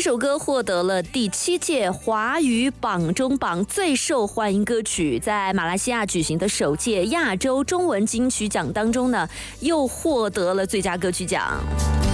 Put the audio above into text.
首歌获得了第7届华语榜中榜最受欢迎歌曲，在马来西亚举行的首届亚洲中文金曲奖当中呢，又获得了最佳歌曲奖。